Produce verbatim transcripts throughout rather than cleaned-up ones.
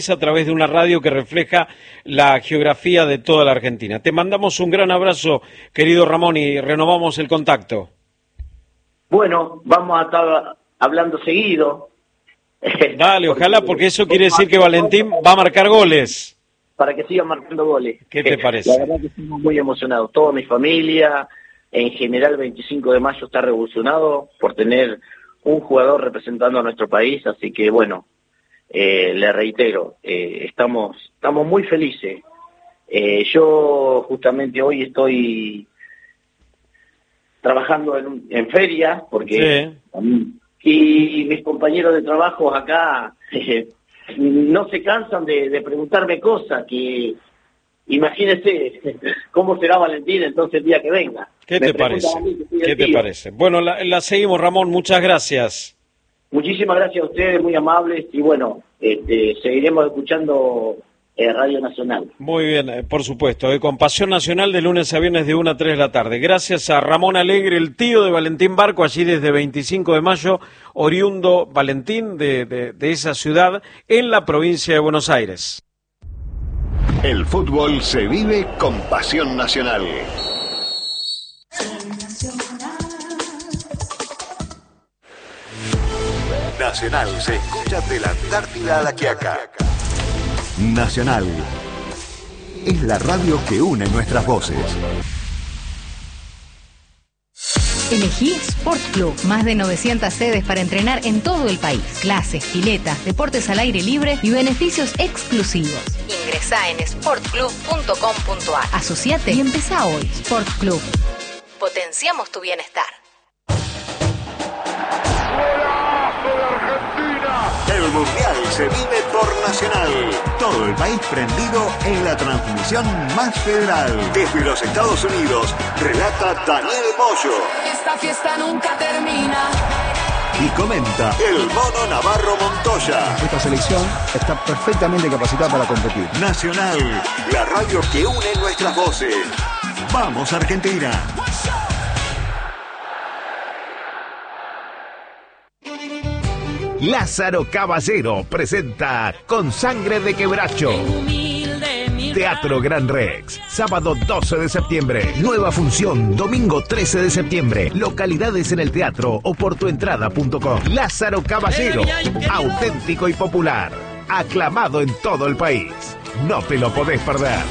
a través de una radio que refleja la geografía de toda la Argentina. Te mandamos un gran abrazo, querido Ramón, y renovamos el contacto. Bueno, vamos a estar hablando seguido. Dale, ojalá, porque eso quiere decir que Valentín va a marcar goles. Para que siga marcando goles. ¿Qué te parece? La verdad que estamos muy emocionados, toda mi familia, en general veinticinco de mayo está revolucionado por tener un jugador representando a nuestro país, así que bueno, eh, le reitero, eh, estamos estamos muy felices. Eh, yo justamente hoy estoy trabajando en, en feria, porque sí. Y mis compañeros de trabajo acá eh, no se cansan de, de preguntarme cosas, que imagínese cómo será Valentín entonces el día que venga. ¿Qué te parece? ¿Qué te parece? Bueno, la, la seguimos, Ramón, muchas gracias. Muchísimas gracias a ustedes, muy amables, y bueno, este, seguiremos escuchando eh, Radio Nacional. Muy bien, eh, por supuesto, eh, con Pasión Nacional de lunes a viernes de una a tres de la tarde. Gracias a Ramón Alegre, el tío de Valentín Barco, allí desde veinticinco de mayo, oriundo Valentín de, de, de esa ciudad en la provincia de Buenos Aires. El fútbol se vive con Pasión Nacional. Nacional se escucha de la Antártida a la Quiaca. Nacional es la radio que une nuestras voces. Elegí Sport Club, más de novecientas sedes para entrenar en todo el país. Clases, piletas, deportes al aire libre y beneficios exclusivos. Ingresá en sport club punto com punto a r. Asociate y empezá hoy. Sport Club. Potenciamos tu bienestar. El Mundial se vive por Nacional. Todo el país prendido en la transmisión más federal. Desde los Estados Unidos, relata Daniel Moyo. Esta fiesta nunca termina. Y comenta el Mono Navarro Montoya. Esta selección está perfectamente capacitada para competir. Nacional, la radio que une nuestras voces. ¡Vamos, Argentina! Lázaro Caballero presenta Con Sangre de Quebracho. Teatro Gran Rex, sábado doce de septiembre. Nueva función, domingo trece de septiembre. Localidades en el teatro o por tu entrada punto com. Lázaro Caballero, auténtico y popular. Aclamado en todo el país. No te lo podés perder.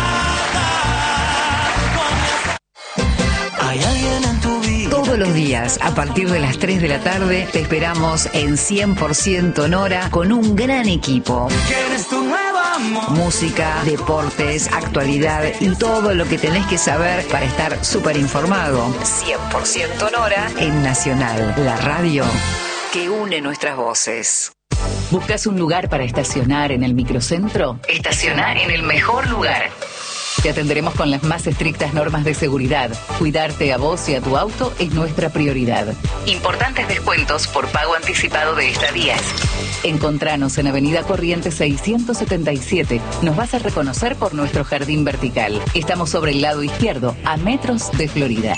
Hay alguien en tu vida. Todos los días, a partir de las tres de la tarde, te esperamos en cien por ciento Nora con un gran equipo. ¿Quieres tu nuevo amor? Música, deportes, actualidad y todo lo que tenés que saber para estar súper informado. cien por ciento Nora en Nacional, la radio que une nuestras voces. ¿Buscas un lugar para estacionar en el microcentro? Estacionar en el mejor lugar. Te atenderemos con las más estrictas normas de seguridad. Cuidarte a vos y a tu auto es nuestra prioridad. Importantes descuentos por pago anticipado de estadías. Encontranos en Avenida Corrientes seiscientos setenta y siete. Nos vas a reconocer por nuestro jardín vertical. Estamos sobre el lado izquierdo, a metros de Florida.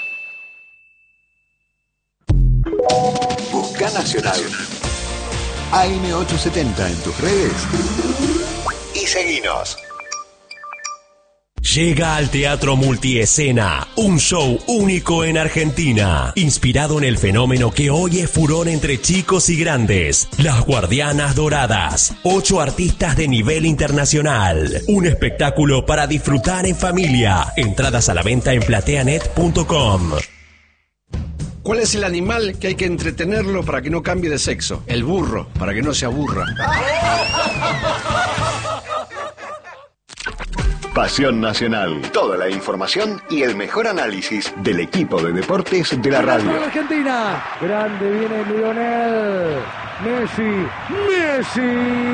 Busca Nacional. A M ochocientos setenta en tus redes. Y seguinos. Llega al Teatro Multiescena, un show único en Argentina, inspirado en el fenómeno que hoy es furor entre chicos y grandes, Las Guardianas Doradas, ocho artistas de nivel internacional, un espectáculo para disfrutar en familia, entradas a la venta en plateanet punto com. ¿Cuál es el animal que hay que entretenerlo para que no cambie de sexo? El burro, para que no se aburra. Pasión Nacional. Toda la información y el mejor análisis del equipo de deportes de la radio. Argentina. Grande viene Lionel. Messi. Messi.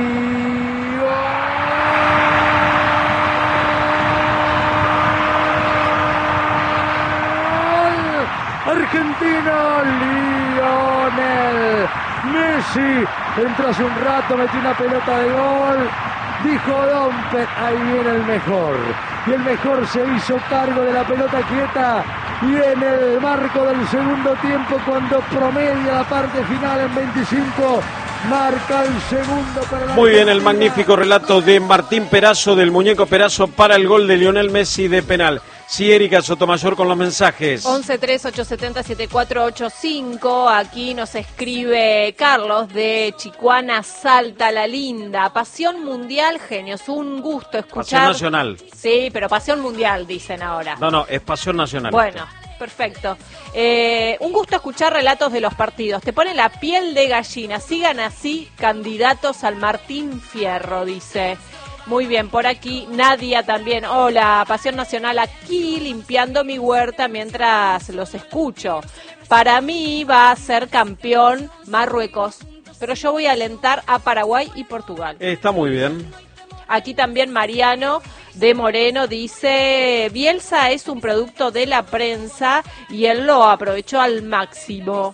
¡Gol! Argentina. Lionel Messi. Entró hace un rato, metió una pelota de gol. Dijo Dompe, ahí viene el mejor. Y el mejor se hizo cargo de la pelota quieta. Y en el marco del segundo tiempo, cuando promedia la parte final en veinticinco Marca el segundo para la Muy bien, el Argentina. magnífico relato de Martín Perazo, del muñeco Perazo, para el gol de Lionel Messi de penal. Sí, Erika Sotomayor con los mensajes. once tres ocho siete cero siete cuatro ocho cinco. Aquí nos escribe Carlos de Chicuana, Salta la Linda. Pasión mundial, genios. Un gusto escuchar. Pasión nacional. Sí, pero pasión mundial dicen ahora. No, no, es pasión nacional. Bueno, perfecto. Eh, un gusto escuchar relatos de los partidos. Te pone la piel de gallina. Sigan así, candidatos al Martín Fierro, dice. Muy bien, por aquí Nadia también. Hola, Pasión Nacional aquí, limpiando mi huerta mientras los escucho. Para mí va a ser campeón Marruecos, pero yo voy a alentar a Paraguay y Portugal. Está muy bien. Aquí también Mariano de Moreno dice, Bielsa es un producto de la prensa y él lo aprovechó al máximo.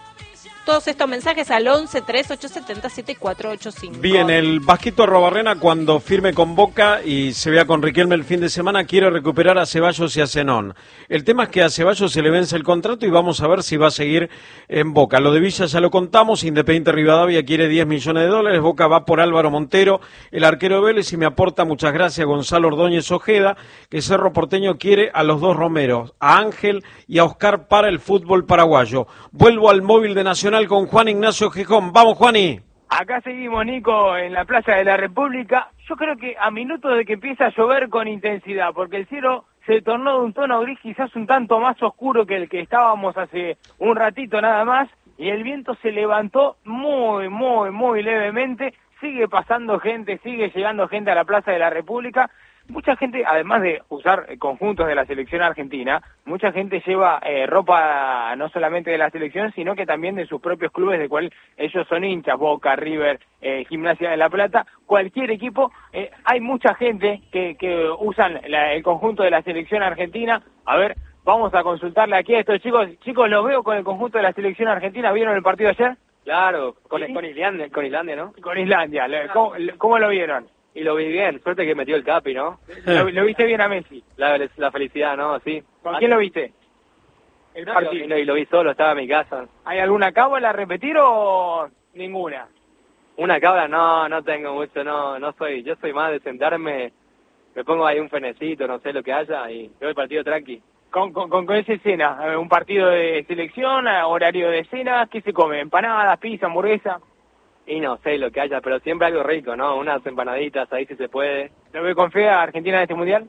Todos estos mensajes al once tres ocho siete cero siete cuatro ocho cinco. Bien, el Vasquito Arrobarrena, cuando firme con Boca y se vea con Riquelme el fin de semana, quiere recuperar a Ceballos y a Zenón. El tema es que a Ceballos se le vence el contrato y vamos a ver si va a seguir en Boca. Lo de Villa ya lo contamos, Independiente Rivadavia quiere diez millones de dólares, Boca va por Álvaro Montero, el arquero de Vélez, y me aporta, muchas gracias, Gonzalo Ordóñez Ojeda, que Cerro Porteño quiere a los dos Romeros, a Ángel y a Oscar para el fútbol paraguayo. Vuelvo al móvil de Nacional con Juan Ignacio Gijón. Vamos, Juani. Acá seguimos, Nico, en la Plaza de la República. Yo creo que a minutos de que empieza a llover con intensidad, porque el cielo se tornó de un tono gris quizás un tanto más oscuro que el que estábamos hace un ratito nada más, y el viento se levantó muy, muy, muy levemente. Sigue pasando gente, sigue llegando gente a la Plaza de la República. Mucha gente, además de usar conjuntos de la selección argentina, mucha gente lleva eh, ropa no solamente de la selección, sino que también de sus propios clubes, de cual ellos son hinchas, Boca, River, eh, Gimnasia de La Plata, cualquier equipo. Eh, hay mucha gente que, que usan la, el conjunto de la selección argentina. A ver, vamos a consultarle aquí a estos chicos. Chicos, los veo con el conjunto de la selección argentina. ¿Vieron el partido ayer? Claro, con, ¿Sí? con Islandia, con Islandia, ¿no? Con Islandia. ¿Cómo, cómo lo vieron? Y lo vi bien, suerte que metió el Capi, ¿no? ¿Lo, lo viste bien a Messi? La, la felicidad, ¿no? Sí. ¿Con quién lo viste? El No, partido. y, lo, y lo vi solo, estaba en mi casa. ¿Hay alguna cábala a repetir o ninguna? Una cabra, no, no tengo mucho, no, no soy, yo soy más de sentarme, me pongo ahí un fenecito, no sé lo que haya, y veo el partido tranqui. Con, con, con, con esa escena, un partido de selección, horario de cena, ¿qué se come? ¿Empanadas, pizza, hamburguesa? Y no sé lo que haya, pero siempre algo rico, ¿no? Unas empanaditas ahí si se puede. ¿Lo ve con fe a Argentina en este mundial?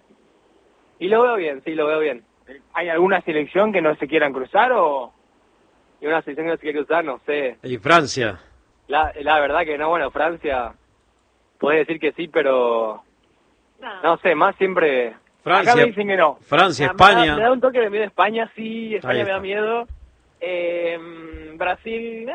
Y lo veo bien, sí, lo veo bien. ¿Hay alguna selección que no se quieran cruzar o...? Y una selección que no se quiere cruzar, no sé. Y Francia. La, la verdad que no, bueno, Francia, puede decir que sí, pero... No, no sé, más siempre... Francia, acá me dicen que no. Francia, Ah, España. Me da, me da un toque de miedo España, sí, España Ahí me da está. miedo. Eh, Brasil... Eh,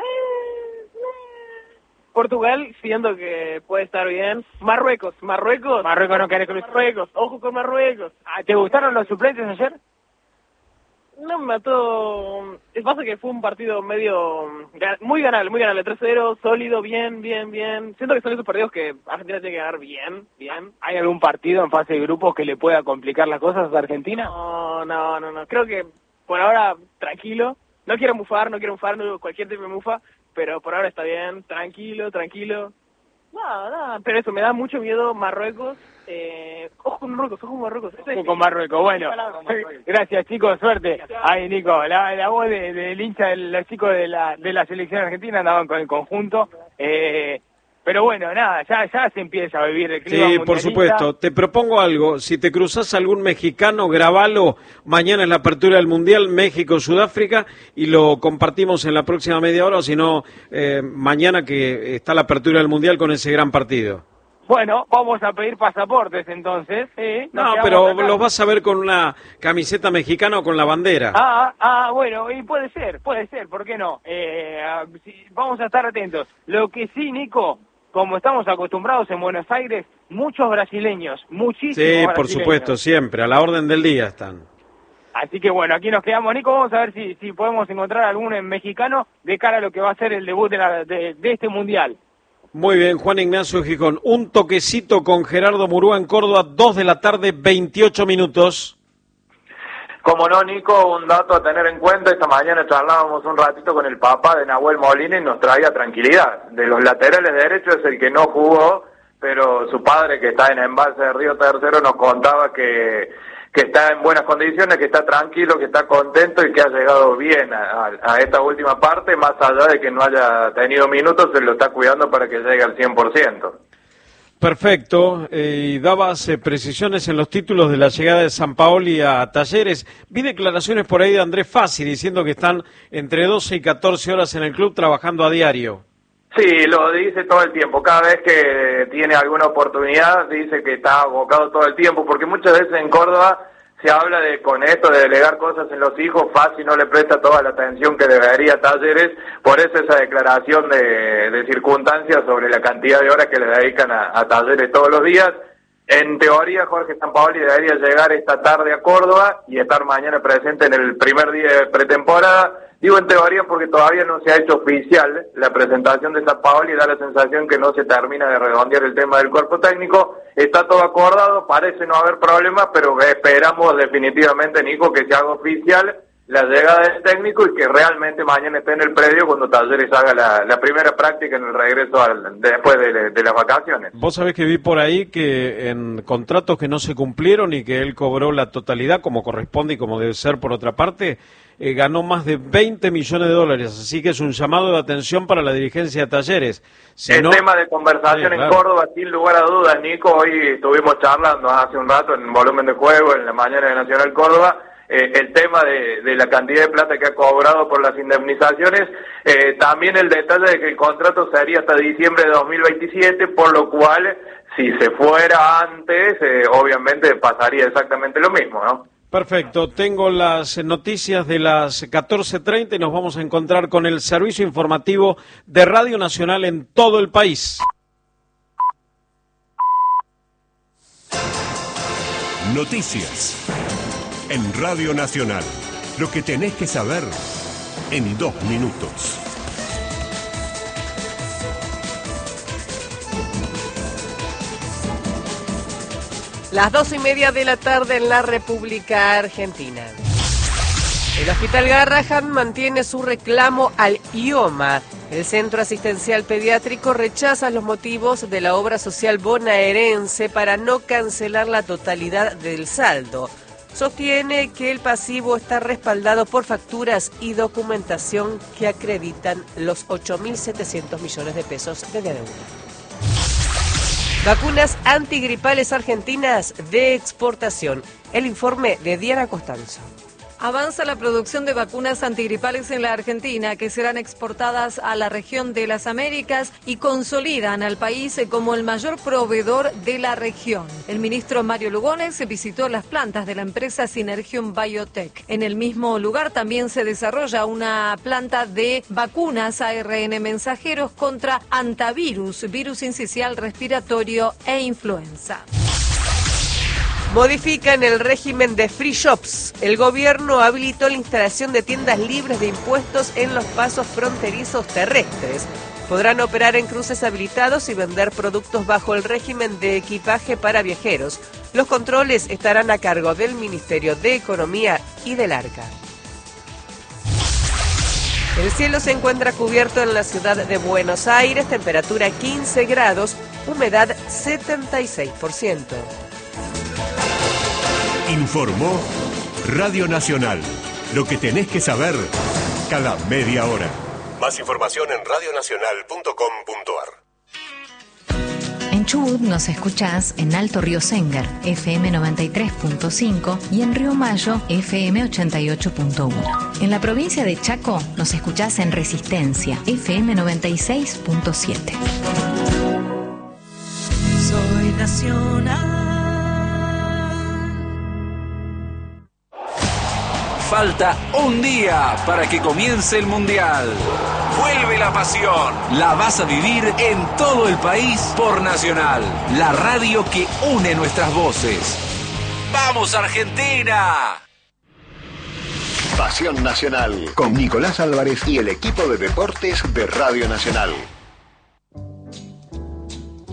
Portugal, siendo que puede estar bien. Marruecos, Marruecos. Marruecos no quiere cruzar. Marruecos, ojo con Marruecos. Ah, ¿te gustaron los suplentes ayer? No me mató. Es pasa que fue un partido medio. Muy ganable, muy ganable. tres cero, sólido, bien, bien, bien. Siento que son esos partidos que Argentina tiene que ganar bien, bien. ¿Hay algún partido en fase de grupos que le pueda complicar las cosas a Argentina? No, no, no, no. Creo que por ahora, tranquilo. No quiero mufar, no quiero mufar, no, cualquier tipo de mufa. Pero por ahora está bien, tranquilo, tranquilo. No, no, pero eso, me da mucho miedo Marruecos. Eh, ojo con Marruecos, ojo con Marruecos. Ojo con Marruecos, bueno. Gracias, chicos, suerte. Ahí, Nico, la, la voz del de, de hincha de los chicos de la, de la selección argentina andaban con el conjunto. Eh, pero bueno, nada, ya, ya se empieza a vivir el clima Sí, por mundialista. supuesto. Te propongo algo. Si te cruzas algún mexicano, grabalo. Mañana es la apertura del Mundial, México-Sudáfrica, y lo compartimos en la próxima media hora, o si no, eh, mañana que está la apertura del Mundial con ese gran partido. Bueno, vamos a pedir pasaportes entonces. ¿eh? Nos No, quedamos pero acá. los vas a ver con una camiseta mexicana o con la bandera. Ah, ah, bueno, y puede ser, puede ser, ¿por qué no? Eh, ah, sí, vamos a estar atentos. Lo que sí, Nico, como estamos acostumbrados en Buenos Aires, muchos brasileños, muchísimos Sí, brasileños. por supuesto, siempre. A la orden del día están. Así que bueno, aquí nos quedamos, Nico. Vamos a ver si, si podemos encontrar algún en mexicano de cara a lo que va a ser el debut de, la, de, de este mundial. Muy bien, Juan Ignacio Gijón. Un toquecito con Gerardo Murúa en Córdoba, dos de la tarde, veintiocho minutos. Como no, Nico, un dato a tener en cuenta, esta mañana charlábamos un ratito con el papá de Nahuel Molina y nos traía tranquilidad. De los laterales derechos es el que no jugó, pero su padre, que está en Embalse de Río Tercero, nos contaba que, que está en buenas condiciones, que está tranquilo, que está contento y que ha llegado bien a, a, a esta última parte, más allá de que no haya tenido minutos, se lo está cuidando para que llegue al cien por ciento. Perfecto, eh, y dabas eh, precisiones en los títulos de la llegada de Sampaoli a Talleres. Vi declaraciones por ahí de Andrés Fassi diciendo que están entre doce y catorce horas en el club trabajando a diario. Sí, lo dice todo el tiempo, cada vez que tiene alguna oportunidad dice que está abocado todo el tiempo, porque muchas veces en Córdoba se habla de con esto de delegar cosas en los hijos, Fassi no le presta toda la atención que debería a Talleres, por eso esa declaración de, de circunstancias sobre la cantidad de horas que le dedican a, a Talleres todos los días. En teoría, Jorge Sampaoli debería llegar esta tarde a Córdoba y estar mañana presente en el primer día de pretemporada. Digo en teoría porque todavía no se ha hecho oficial la presentación de Sampaoli y da la sensación que no se termina de redondear el tema del cuerpo técnico. Está todo acordado, parece no haber problemas, pero esperamos definitivamente, Nico, que se haga oficial la llegada del técnico y que realmente mañana esté en el predio cuando Talleres haga la, la primera práctica en el regreso al, después de, de las vacaciones. Vos sabés que vi por ahí que en contratos que no se cumplieron y que él cobró la totalidad como corresponde y como debe ser por otra parte, eh, ganó más de veinte millones de dólares, así que es un llamado de atención para la dirigencia de Talleres. Si el no... tema de conversación sí, en claro. Córdoba, sin lugar a dudas, Nico, hoy estuvimos charlando hace un rato en volumen de juego, en la mañana de Nacional Córdoba, Eh, el tema de, de la cantidad de plata que ha cobrado por las indemnizaciones, eh, también el detalle de que el contrato sería hasta diciembre de dos mil veintisiete, por lo cual, si se fuera antes, eh, obviamente pasaría exactamente lo mismo, ¿no? Perfecto, tengo las noticias de las catorce treinta y nos vamos a encontrar con el servicio informativo de Radio Nacional en todo el país. Noticias en Radio Nacional. Lo que tenés que saber en dos minutos. Las dos y media de la tarde en la República Argentina. El Hospital Garrahan mantiene su reclamo al I O M A. El Centro Asistencial Pediátrico rechaza los motivos de la obra social bonaerense para no cancelar la totalidad del saldo. Sostiene que el pasivo está respaldado por facturas y documentación que acreditan los ocho mil setecientos millones de pesos de deuda. Vacunas antigripales argentinas de exportación. El informe de Diana Costanzo. Avanza la producción de vacunas antigripales en la Argentina, que serán exportadas a la región de las Américas y consolidan al país como el mayor proveedor de la región. El ministro Mario Lugones visitó las plantas de la empresa Synergium Biotech. En el mismo lugar también se desarrolla una planta de vacunas A R N mensajeros contra antivirus, virus incisional respiratorio e influenza. Modifican el régimen de free shops. El gobierno habilitó la instalación de tiendas libres de impuestos en los pasos fronterizos terrestres. Podrán operar en cruces habilitados y vender productos bajo el régimen de equipaje para viajeros. Los controles estarán a cargo del Ministerio de Economía y del Arca. El cielo se encuentra cubierto en la ciudad de Buenos Aires, temperatura quince grados, humedad setenta y seis por ciento. Informó Radio Nacional. Lo que tenés que saber cada media hora. Más información en radio nacional punto com punto ar. En Chubut nos escuchás en Alto Río Sengar, F M noventa y tres punto cinco y en Río Mayo, F M ochenta y ocho punto uno. En la provincia de Chaco nos escuchás en Resistencia, F M noventa y seis punto siete. Soy nacional. Falta un día para que comience el Mundial. Vuelve la pasión. La vas a vivir en todo el país por Nacional, la radio que une nuestras voces. ¡Vamos, Argentina! Pasión Nacional, con Nicolás Álvarez y el equipo de deportes de Radio Nacional.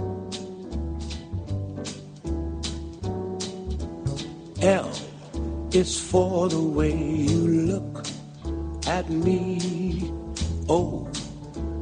L It's for the way you look at me. Oh,